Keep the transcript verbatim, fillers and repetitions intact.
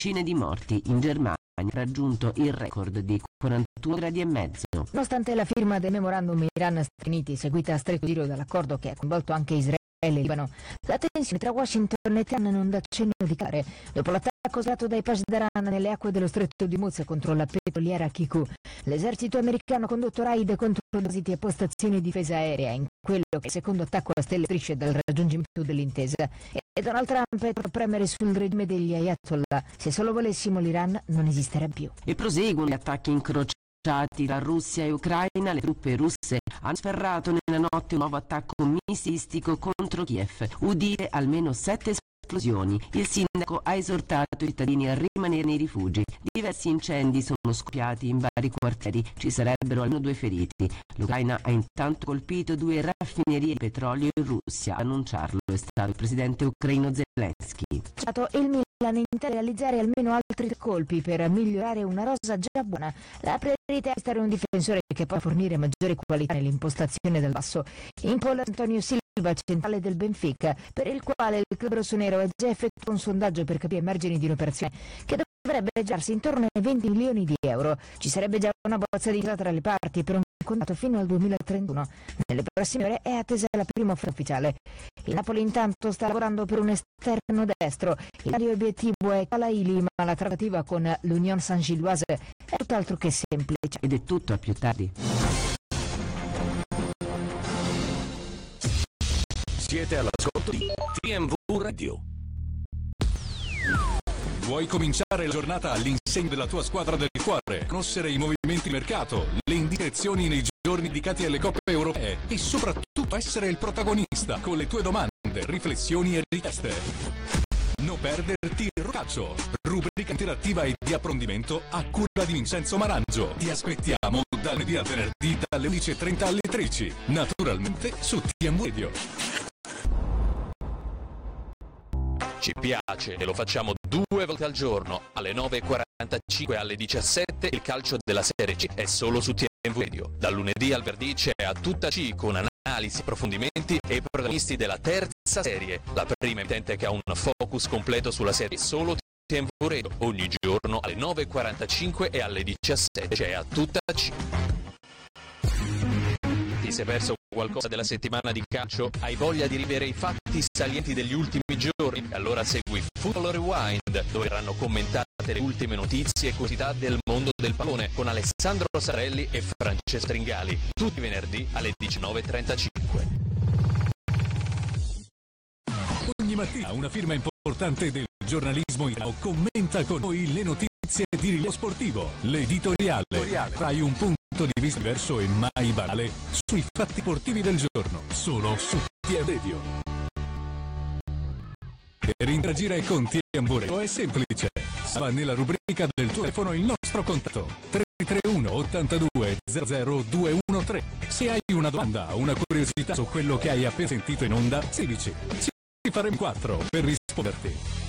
decine di morti. In Germania ha raggiunto il record di quarantuno gradi e mezzo. Nonostante la firma del memorandum Iran-Stati Uniti, seguita a stretto tiro dall'accordo che ha coinvolto anche Israele e Libano, la tensione tra Washington e Teheran non dà cenno di calare. Dopo l'attacco usato dai Pasdaran nelle acque dello stretto di Hormuz contro la petroliera Kiku, l'esercito americano ha condotto raid contro depositi e postazioni di difesa aerea in quello che è il secondo attacco a stelle strisce dal raggiungimento dell'intesa. E Donald Trump è a premere sul regime degli Ayatollah. Se solo volessimo l'Iran non esisterà più. E proseguono gli attacchi incrociati tra Russia e Ucraina. Le truppe russe hanno sferrato nella notte un nuovo attacco missilistico contro Kiev. Udite almeno sette esplosioni. Il sindaco ha esortato i cittadini a rimanere nei rifugi. Diversi incendi sono scoppiati in vari quartieri. Ci sarebbero almeno due feriti. L'Ucraina ha intanto colpito due raffinerie di petrolio in Russia. A annunciarlo è stato il presidente ucraino Zelensky. Il Milan intende realizzare almeno altri tre colpi per migliorare una rosa già buona. La priorità è stare un difensore che può fornire maggiore qualità nell'impostazione del basso. In pole Antonio Silva, centrale del Benfica, per il quale il club rossonero ha già effettuato un sondaggio per capire i margini di un'operazione che dovrebbe girarsi intorno ai venti milioni di euro. Ci sarebbe già una bozza di intesa tra le parti per un contratto fino al duemilatrentuno. Nelle prossime ore è attesa la prima offerta ufficiale. Il Napoli intanto sta lavorando per un esterno destro. Il tale obiettivo è Kalaili, ma la trattativa con l'Union Saint-Gilloise è tutt'altro che semplice. Ed è tutto, a più tardi. Siete all'ascolto di T M V Radio. Vuoi cominciare la giornata all'insegna della tua squadra del cuore, conoscere i movimenti di mercato, le indicazioni nei giorni dedicati alle coppe europee e soprattutto essere il protagonista con le tue domande, riflessioni e richieste? Non perderti il Rocaccio, rubrica interattiva e di approfondimento a cura di Vincenzo Marangio. Ti aspettiamo dal lunedì al venerdì dalle undici e trenta alle tredici, naturalmente su T M V Radio. Ci piace e lo facciamo due volte al giorno, alle nove e quarantacinque e alle diciassette. Il calcio della Serie C è solo su T M V Radio. Dal lunedì al venerdì c'è A Tutta C con analisi, approfondimenti e i protagonisti della terza serie. La prima emittente che ha un focus completo sulla serie solo T M V Radio. Ogni giorno alle nove e quarantacinque e alle diciassette c'è A Tutta C. Ti sei perso qualcosa della settimana di calcio? Hai voglia di rivivere i fatti salienti degli ultimi giorni? Allora segui Football Rewind, dove verranno commentate le ultime notizie e curiosità del mondo del pallone con Alessandro Sarelli e Francesco Stringali, tutti i venerdì alle diciannove e trentacinque. Ogni mattina una firma importante del giornalismo italiano commenta con noi le notizie di rilievo sportivo, l'editoriale. Fai un punto di vista diverso e mai banale sui fatti sportivi del giorno, solo su T M V Radio. Per interagire con T M V Radio è semplice. Va nella rubrica del tuo telefono il nostro contatto tre tre uno ottantadue zero zero due uno tre. Se hai una domanda o una curiosità su quello che hai appena sentito in onda, sedici. Ci faremo quattro per risponderti.